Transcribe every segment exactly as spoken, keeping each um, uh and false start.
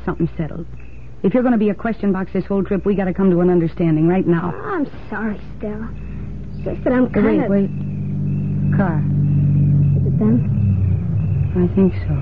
something settled. If you're going to be a question box this whole trip, we got to come to an understanding right now. Oh, I'm sorry, Stella. It's just that I'm kind wait, of... Wait, wait. Car. Is it them? I think so.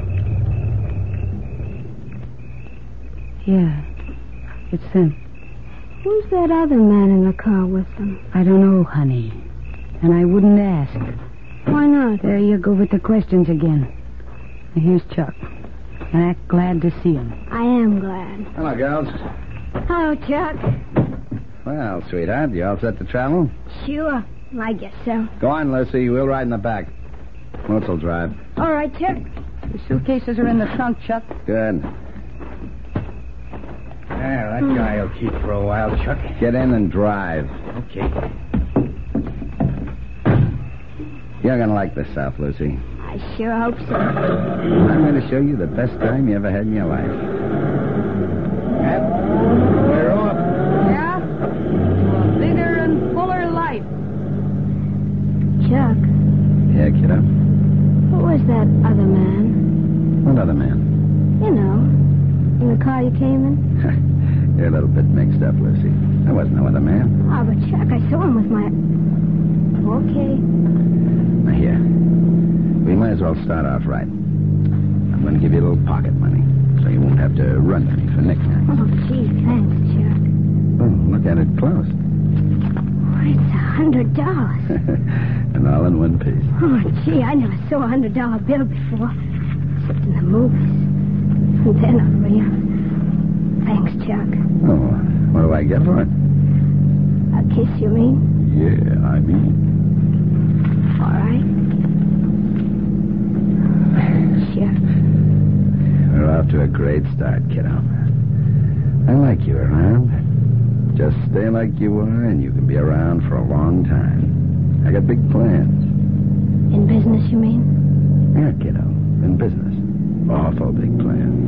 Yeah, it's them. Who's that other man in the car with them? I don't know, honey. And I wouldn't ask. Why not? There you go with the questions again. Now, here's Chuck. Act glad to see him. I am glad. Hello, girls. Hello, Chuck. Well, sweetheart, you all set to travel? Sure. I guess so. Go on, Lucy. We'll ride in the back. Moots will drive. All right, Chuck. The suitcases are in the trunk, Chuck. Good. Yeah, that guy will keep for a while, Chuck. Get in and drive. Okay. You're going to like this stuff, Lucy. I sure hope so. I'm going to show you the best time you ever had in your life. Yep. We're off. Yeah? To a bigger and fuller life. Chuck, Yeah, kiddo? who was that other man? What other man? You know, in the car you came in? You're a little bit mixed up, Lucy. There was no other man. Oh, but Chuck, I saw him with my... Okay. Now, here. We might as well start off right. I'm going to give you a little pocket money, so you won't have to run to me for knickknacks. Oh, gee, thanks, Chuck. Oh, look at it close. Oh, it's a hundred dollars. And all in one piece. Oh, gee, I never saw a hundred dollar bill before. Except in the movies. They're not real. Thanks, Chuck. Oh, what do I get for it? A kiss, you mean? Yeah, I mean. All right. Sure. We're off to a great start, kiddo. I like you around. Just stay like you are, and you can be around for a long time. I got big plans. In business, you mean? Yeah, kiddo. In business. Awful big plans.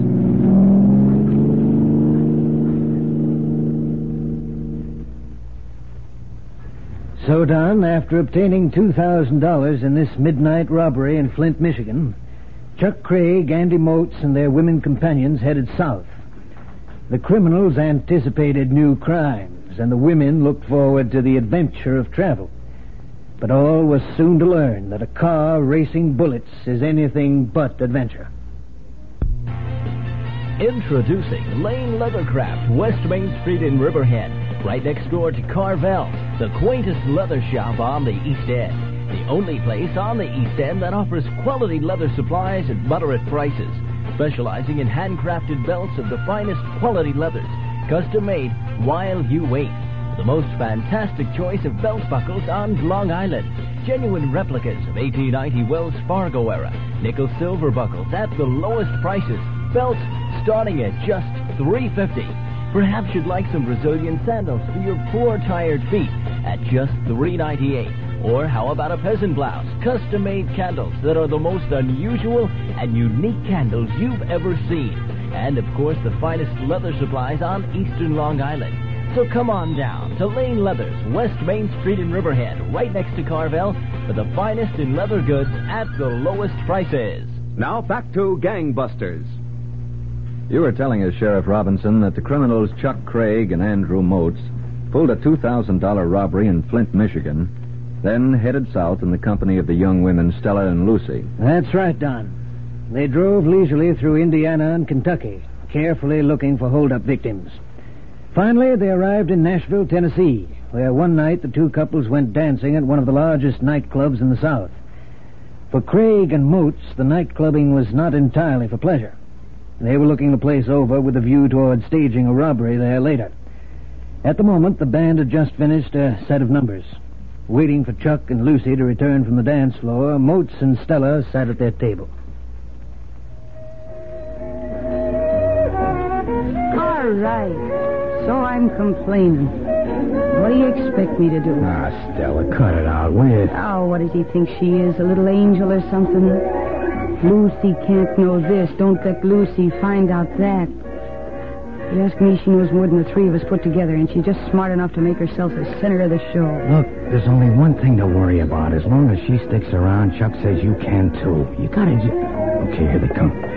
So, Don, after obtaining two thousand dollars in this midnight robbery in Flint, Michigan, Chuck Craig, Andy Moats, and their women companions headed south. The criminals anticipated new crimes, and the women looked forward to the adventure of travel. But all was soon to learn that a car racing bullets is anything but adventure. Introducing Lane Leathercraft, West Main Street in Riverhead, right next door to Carvel, the quaintest leather shop on the East End. The only place on the East End that offers quality leather supplies at moderate prices, specializing in handcrafted belts of the finest quality leathers, custom made while you wait. The most fantastic choice of belt buckles on Long Island. Genuine replicas of eighteen ninety Wells Fargo era nickel silver buckles at the lowest prices. Belts starting at just three fifty. Perhaps you'd like some Brazilian sandals for your poor tired feet at just three ninety-eight. Or how about a peasant blouse? Custom-made candles that are the most unusual and unique candles you've ever seen. And, of course, the finest leather supplies on Eastern Long Island. So come on down to Lane Leathers, West Main Street in Riverhead, right next to Carvel, for the finest in leather goods at the lowest prices. Now back to Gangbusters. You were telling us, Sheriff Robinson, that the criminals Chuck Craig and Andrew Moats pulled a two thousand dollars robbery in Flint, Michigan, then headed south in the company of the young women Stella and Lucy. That's right, Don. They drove leisurely through Indiana and Kentucky, carefully looking for hold-up victims. Finally, they arrived in Nashville, Tennessee, where one night the two couples went dancing at one of the largest nightclubs in the South. For Craig and Moats, the nightclubbing was not entirely for pleasure. They were looking the place over with a view toward staging a robbery there later. At the moment, the band had just finished a set of numbers. Waiting for Chuck and Lucy to return from the dance floor, Moats and Stella sat at their table. All right. So I'm complaining. What do you expect me to do? Ah, Stella, cut it out, will you? Oh, what does he think she is, a little angel or something? Lucy can't know this. Don't let Lucy find out that. You ask me, she knows more than the three of us put together, and she's just smart enough to make herself the center of the show. Look, there's only one thing to worry about. As long as she sticks around, Chuck says you can, too. You gotta... Ju- okay, here they come.